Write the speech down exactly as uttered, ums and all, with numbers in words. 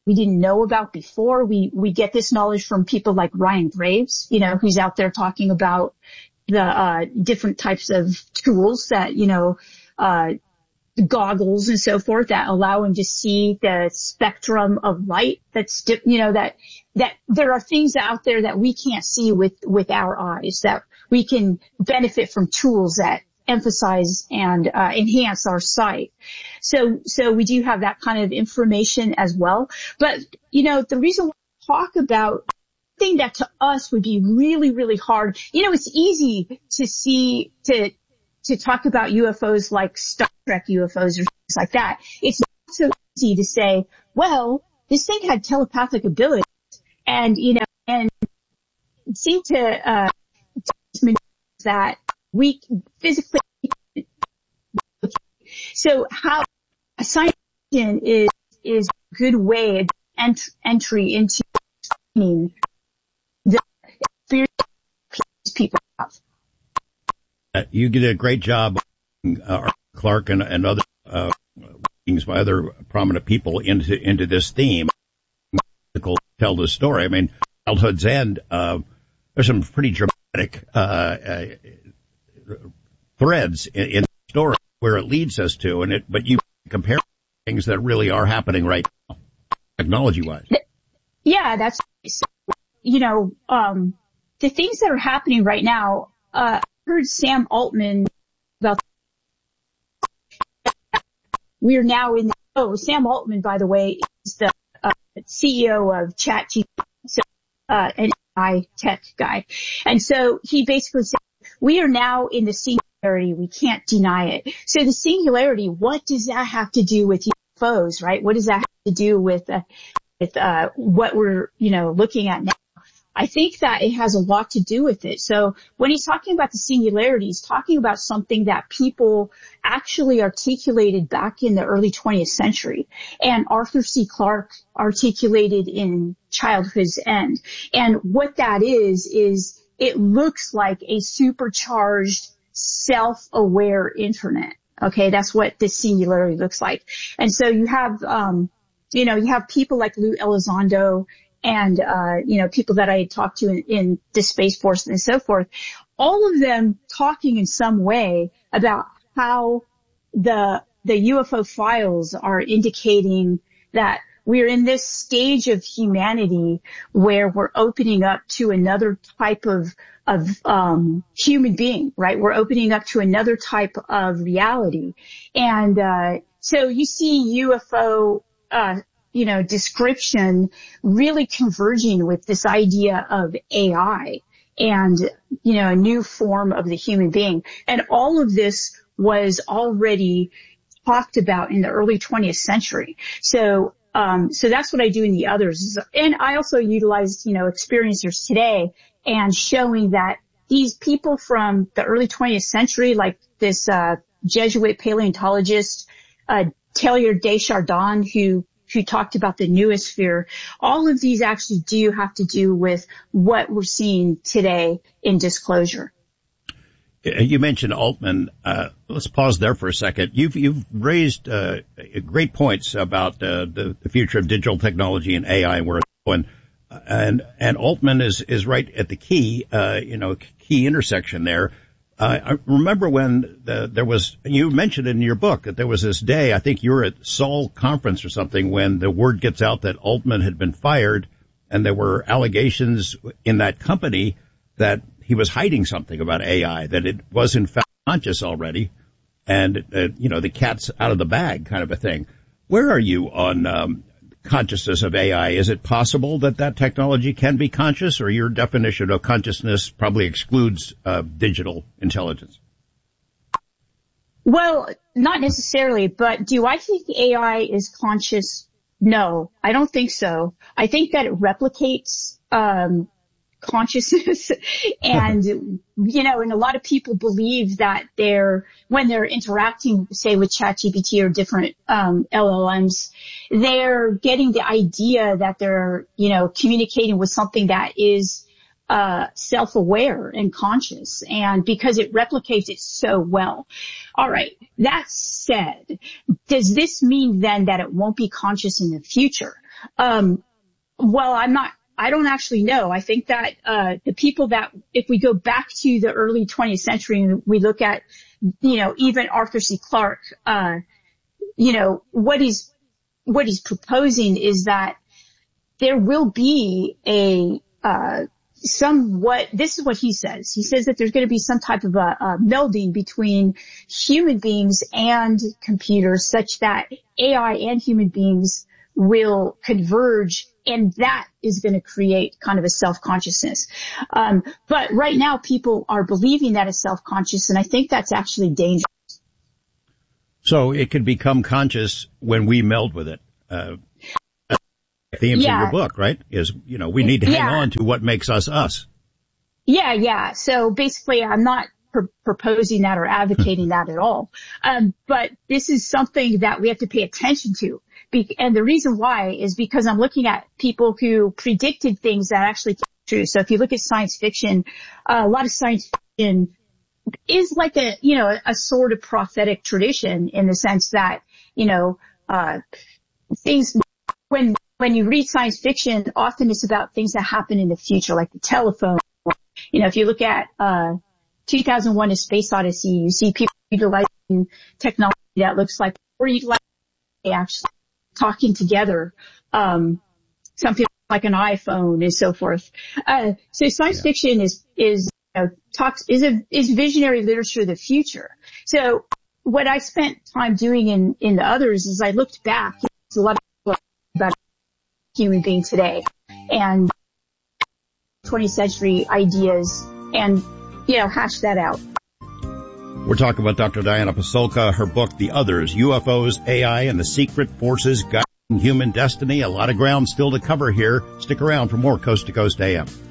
we didn't know about before. We, we get this knowledge from people like Ryan Graves, you know, who's out there talking about the, uh, different types of tools that, you know, uh, goggles and so forth that allow him to see the spectrum of light that's, you know, that, that there are things out there that we can't see with, with our eyes, that we can benefit from tools that emphasize and, uh, enhance our sight. So, so we do have that kind of information as well. But, you know, the reason why I talk about thing that to us would be really, really hard, you know, it's easy to see, to, to talk about U F Os like Star Trek U F Os or things like that. It's not so easy to say, well, this thing had telepathic abilities and, you know, and seem to, uh, that we physically. So how a science is, is a good way of ent- entry into training the experience people have. Uh, you did a great job, uh, Clark and, and other uh, things by other prominent people into into this theme. Tell the story. I mean, Childhood's End. Uh, there's some pretty dramatic uh, uh, threads in, in the story where it leads us to, and it. But you compare things that really are happening right now, technology-wise. Yeah, that's you know um, the things that are happening right now. Uh, heard Sam Altman about we're now in the, oh Sam Altman, by the way, is the uh, C E O of ChatGPT, so, uh an A I tech guy, and so he basically said we are now in the singularity, we can't deny it. So the singularity, what does that have to do with U F Os, right? What does that have to do with uh, with uh what we're you know looking at now? I think that it has a lot to do with it. So when he's talking about the singularity, he's talking about something that people actually articulated back in the early twentieth century. And Arthur C. Clarke articulated in Childhood's End. And what that is, is it looks like a supercharged, self-aware internet. Okay, that's what this singularity looks like. And so you have, um, you know, you have people like Lou Elizondo and, uh, you know, people that I had talked to in, in the Space Force and so forth, all of them talking in some way about how the, the U F O files are indicating that we're in this stage of humanity where we're opening up to another type of, of, um, human being, right? We're opening up to another type of reality. And, uh, so you see U F O, uh, you know, description really converging with this idea of A I and, you know, a new form of the human being. And all of this was already talked about in the early twentieth century. So, um, so that's what I do in the others. And I also utilize, you know, experiencers today and showing that these people from the early twentieth century, like this, uh, Jesuit paleontologist, uh, Taylor Deschardins, who who talked about the noosphere, all of these actually do have to do with what we're seeing today in disclosure. You mentioned Altman. Uh, let's pause there for a second. You've, you've raised uh, great points about uh, the, the future of digital technology and A I and where it's going. And, and Altman is, is right at the key, uh, you know, key intersection there. Uh, I remember when the, there was, you mentioned in your book that there was this day, I think you were at Seoul conference or something, when the word gets out that Altman had been fired and there were allegations in that company that he was hiding something about A I, that it was in fact conscious already and, uh, you know, the cat's out of the bag kind of a thing. Where are you on, um, consciousness of A I? Is it possible that that technology can be conscious, or your definition of consciousness probably excludes uh, digital intelligence? Well, not necessarily, but do I think A I is conscious? No, I don't think so. I think that it replicates um consciousness and, you know, and a lot of people believe that they're, when they're interacting, say, with ChatGPT or different, um, L L Ms, they're getting the idea that they're, you know, communicating with something that is, uh, self-aware and conscious, and because it replicates it so well. All right. That said, does this mean then that it won't be conscious in the future? Um, well, I'm not, I don't actually know. I think that, uh, the people that, if we go back to the early twentieth century and we look at, you know, even Arthur C. Clarke, uh, you know, what he's, what he's proposing is that there will be a, uh, somewhat, this is what he says. He says that there's going to be some type of a, a melding between human beings and computers such that A I and human beings will converge, and that is going to create kind of a self-consciousness. Um, but right now people are believing that it's self-conscious, and I think that's actually dangerous. So it could become conscious when we meld with it. Uh, themes yeah. in your book, right? Is, you know, we need to hang yeah. on to what makes us us. Yeah, yeah. So basically I'm not pr- proposing that or advocating that at all. Um, but this is something that we have to pay attention to. Be- and the reason why is because I'm looking at people who predicted things that actually came true. So if you look at science fiction, uh, a lot of science fiction is like a, you know, a sort of prophetic tradition in the sense that, you know, uh, things, when, when you read science fiction, often it's about things that happen in the future, like the telephone. You know, if you look at, uh, two thousand one A Space Odyssey, you see people utilizing technology that looks like, or utilizing actually talking together, um, something like an iPhone and so forth. Uh, so science yeah. fiction is, is, you know, talks, is a, is visionary literature of the future. So what I spent time doing in, in the others is I looked back. There's a lot of people about human being today and twentieth century ideas and, you know, hash that out. We're talking about Doctor Diana Pasulka, her book, The Others, U F Os, A I, and the Secret Forces Guiding Human Destiny. A lot of ground still to cover here. Stick around for more Coast to Coast A M.